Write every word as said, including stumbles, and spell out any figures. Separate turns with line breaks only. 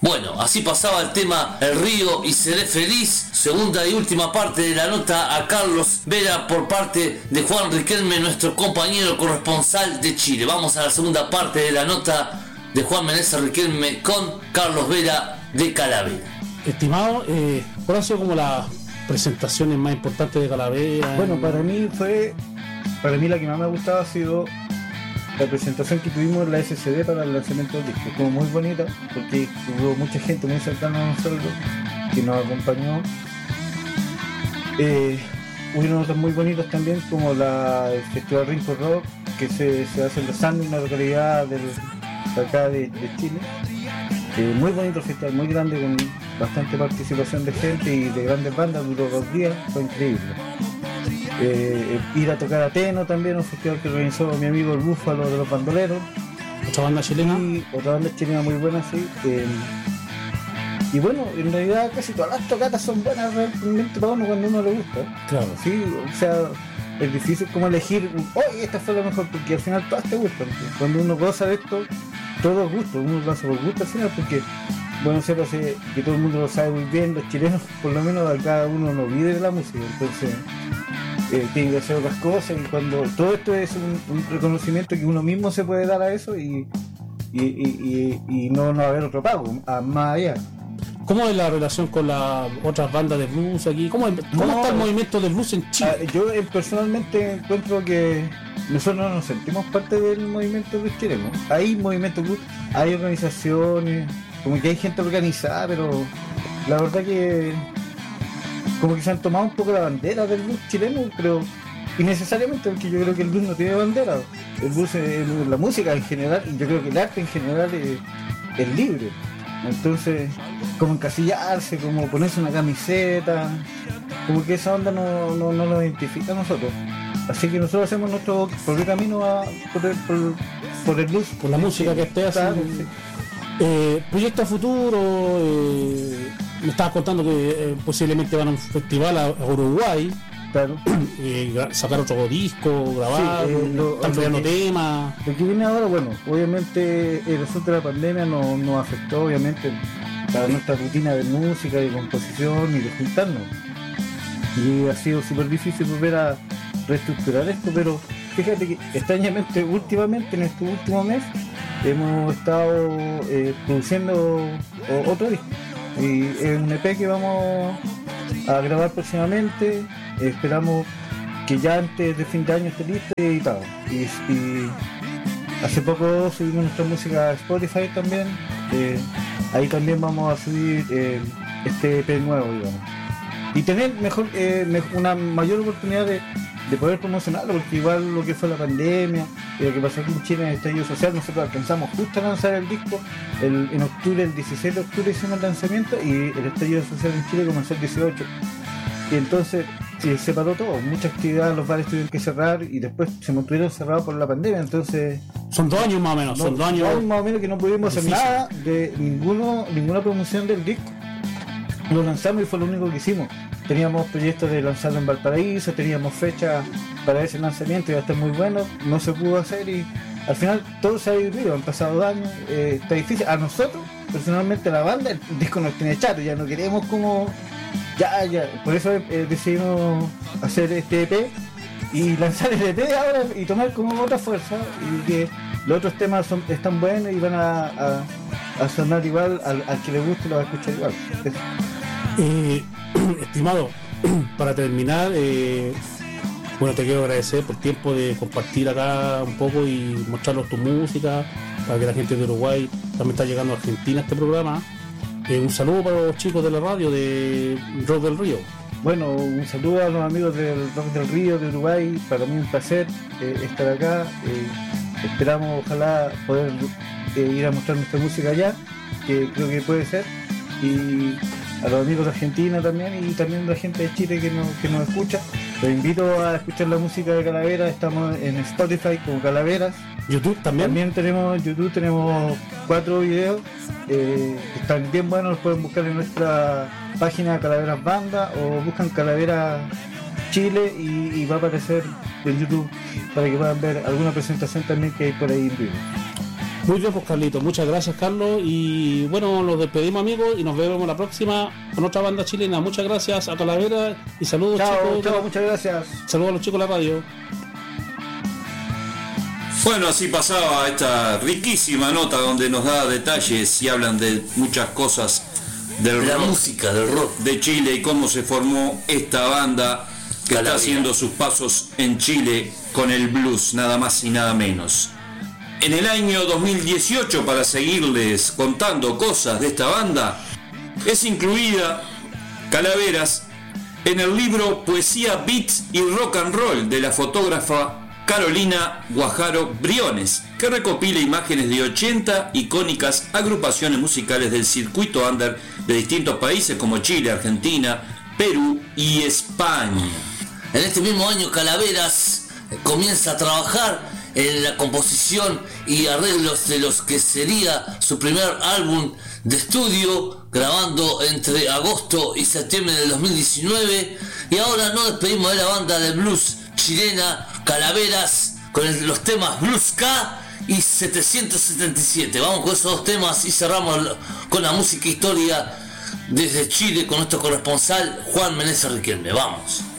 Bueno, así pasaba el tema El Río y Seré Feliz, segunda y última parte de la nota a Carlos Vera por parte de Juan Riquelme, nuestro compañero corresponsal de Chile. Vamos a la segunda parte de la nota de Juan Meneses Riquelme con Carlos Vera de Calavera.
Estimado, eh, ¿cuál ha sido como las presentaciones más importantes de Calavera?
Bueno, para mí fue, para mí la que más me ha gustado ha sido la presentación que tuvimos en la S C D para el lanzamiento del disco. Como muy bonita, porque hubo mucha gente muy cercana a nosotros que nos acompañó. Eh, hubieron otros muy bonitos también, como la, el Festival Rinco Rock, que se, se hace en Los Andes, una localidad del, de acá de, de Chile. Eh, muy bonito el festival, muy grande, con bastante participación de gente y de grandes bandas, duró dos días, fue increíble. Eh, ir a tocar a Teno también, un festival que organizó mi amigo el Búfalo de los Bandoleros.
Otra banda chilena.
Y otra banda chilena muy buena, sí. Eh, y bueno, en realidad casi todas las tocatas son buenas realmente para uno cuando uno le gusta.
Claro.
Sí, o sea, es difícil como elegir, oye, esta fue la mejor, porque al final todas te gustan. Cuando uno goza de esto, todo es gusto, uno lo hace por gusto al final, porque bueno, sepa que todo el mundo lo sabe muy bien, los chilenos por lo menos cada uno no vive de la música, entonces eh, tienen que hacer otras cosas, y cuando todo esto es un, un reconocimiento que uno mismo se puede dar a eso, y, y, y, y, y no, no va a haber otro pago, a, más allá.
¿Cómo es la relación con las otras bandas de blues aquí? ¿Cómo, cómo no, está el movimiento de blues en Chile?
Uh, yo eh, personalmente encuentro que nosotros nos sentimos parte del movimiento blues chileno. Hay movimiento blues, hay organizaciones, como que hay gente organizada, pero la verdad que como que se han tomado un poco la bandera del blues chileno, pero innecesariamente, porque yo creo que el blues no tiene bandera. El blues es la música en general, y yo creo que el arte en general es, es libre. Entonces, como encasillarse, como ponerse una camiseta, como que esa onda no, no, no nos identifica a nosotros. Así que nosotros hacemos nuestro propio camino a, por, el, por, por el blues.
Por la música sí, que esté haciendo. Sí. Eh, proyecto a futuro, eh, me estabas contando que eh, posiblemente van a un festival a, a Uruguay.
Claro.
Eh, sacar otro disco, grabar, sí, eh, lo, están creando temas.
Lo que viene ahora, bueno, obviamente el asunto de la pandemia nos, nos afectó, obviamente, para nuestra rutina de música, de composición y de juntarnos. Y ha sido súper difícil volver a reestructurar esto, pero fíjate que extrañamente, últimamente, en este último mes, hemos estado eh, produciendo otro disco. Y es un E P que vamos a grabar próximamente. Esperamos que ya antes de fin de año esté listo y editado. Y, y hace poco subimos nuestra música a Spotify también. Eh, ahí también vamos a subir eh, este E P nuevo, digamos. Y tener mejor eh, una mayor oportunidad de, de poder promocionarlo, porque igual lo que fue la pandemia y lo que pasó aquí en Chile en el estallido social, nosotros alcanzamos justo a lanzar el disco el, en octubre, el dieciséis de octubre hicimos el lanzamiento, y el estallido social en Chile comenzó el dieciocho. Y entonces eh, se paró todo, mucha actividad, los bares tuvieron que cerrar y después se mantuvieron cerrados por la pandemia, entonces...
Son dos años más o menos,
no,
son dos años...
Dos años más o menos que no pudimos difícil. hacer nada de ninguno, ninguna promoción del disco. Lo lanzamos y fue lo único que hicimos. Teníamos proyectos de lanzarlo en Valparaíso, teníamos fecha para ese lanzamiento, iba a estar muy bueno, no se pudo hacer y al final todo se ha dividido, han pasado años, eh, está difícil. A nosotros, personalmente, la banda, el disco nos tiene chato, ya no queremos como... Ya, ya, por eso eh, decidimos hacer este E P y lanzar el E P ahora y tomar como otra fuerza, y que los otros temas son, están buenos y van a, a, a sonar igual, al, al que le guste lo va a escuchar igual.
Eh, estimado, para terminar, eh, bueno, te quiero agradecer por el tiempo de compartir acá un poco y mostrarnos tu música, para que la gente de Uruguay también está llegando a Argentina a este programa. Eh, un saludo para los chicos de la radio de Rock del Río.
Bueno, un saludo a los amigos del Rock del Río de Uruguay, para mí un placer eh, estar acá. Eh, esperamos ojalá poder eh, ir a mostrar nuestra música allá, que creo que puede ser, y a los amigos de Argentina también, y también a la gente de Chile que nos, que nos escucha. Los invito a escuchar la música de Calavera, estamos en Spotify como Calaveras.
YouTube también.
También tenemos YouTube, tenemos cuatro videos, eh, están bien buenos, los pueden buscar en nuestra página Calaveras Banda, o buscan Calavera Chile y, y va a aparecer en YouTube para que puedan ver alguna presentación también que hay por ahí en vivo.
Muy bien, pues Carlito, muchas gracias Carlos, y bueno, nos despedimos amigos y nos vemos la próxima con otra banda chilena. Muchas gracias a Calavera y saludos
Chao,
chicos.
chao, muchas gracias.
Saludos a los chicos de la radio.
Bueno, así pasaba esta riquísima nota donde nos da detalles y hablan de muchas cosas del
La
rock
música del rock.
de Chile y cómo se formó esta banda que
Calavera.
está haciendo sus pasos en Chile con el blues, nada más y nada menos. En el año dos mil dieciocho, para seguirles contando cosas de esta banda, es incluida Calaveras en el libro Poesía, Beats y Rock and Roll de la fotógrafa Carolina Guajaro Briones, que recopila imágenes de ochenta icónicas agrupaciones musicales del circuito under de distintos países como Chile, Argentina, Perú y España.
En este mismo año Calaveras comienza a trabajar en la composición y arreglos de los que sería su primer álbum de estudio, grabando entre agosto y septiembre del dos mil diecinueve. Y ahora nos despedimos de la banda de blues chilena Calaveras con el- los temas Blues K y setecientos setenta y siete. Vamos con esos dos temas y cerramos lo- con la música historia desde Chile con nuestro corresponsal Juan Meneses Riquelme. Vamos.